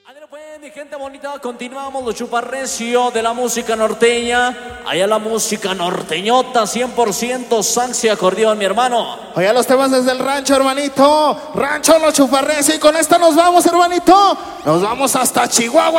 Ándale pues, mi gente bonita, continuamos los chuparrecio de la música norteña. Allá la música norteñota, 100% sax y acordeón, mi hermano. Allá los temas desde el rancho, hermanito. Rancho Los Chuparrecio. Y con esta nos vamos, hermanito. Nos vamos hasta Chihuahua.